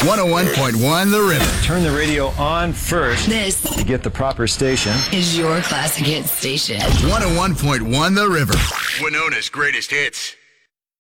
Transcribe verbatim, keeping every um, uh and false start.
one oh one point one The River. Turn the radio on first. This to get the proper station. Is your classic hit station. one oh one point one The River. Winona's greatest hits.